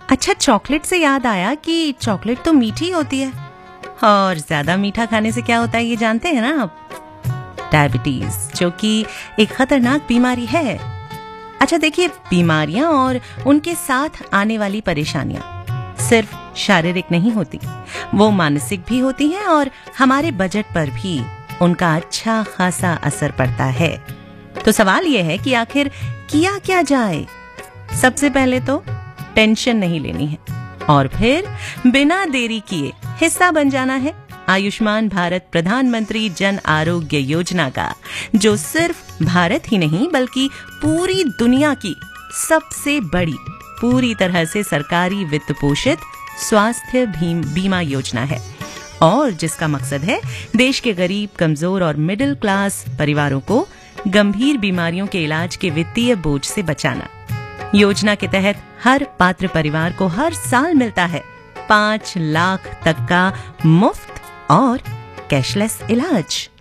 अच्छा, चॉकलेट से याद आया कि चॉकलेट तो मीठी होती है, और ज्यादा मीठा खाने से क्या होता है ये जानते हैं ना आप? डायबिटीज, जो कि एक खतरनाक बीमारी है। अच्छा देखिए, बीमारियां और उनके साथ आने वाली परेशानियां सिर्फ शारीरिक नहीं होती, वो मानसिक भी होती हैं और हमारे बजट पर भी उनका अच्छा खासा असर पड़ता है। तो सवाल यह है कि आखिर किया क्या जाए? सबसे पहले तो टेंशन नहीं लेनी है, और फिर बिना देरी किए हिस्सा बन जाना है आयुष्मान भारत प्रधानमंत्री जन आरोग्य योजना का, जो सिर्फ भारत ही नहीं बल्कि पूरी दुनिया की सबसे बड़ी, पूरी तरह से सरकारी वित्त पोषित स्वास्थ्य बीमा योजना है, और जिसका मकसद है देश के गरीब, कमजोर और मिडिल क्लास परिवारों को गंभीर बीमारियों के इलाज के वित्तीय बोझ से बचाना। योजना के तहत हर पात्र परिवार को हर साल मिलता है 5 लाख तक का मुफ्त और कैशलेस इलाज।